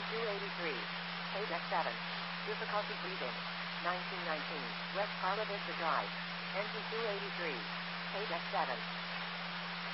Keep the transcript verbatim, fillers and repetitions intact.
two eighty-three. Page X seven. Difficulty breathing. nineteen nineteen. West Carla Vista Drive. Engine two eighty-three. Page X seven.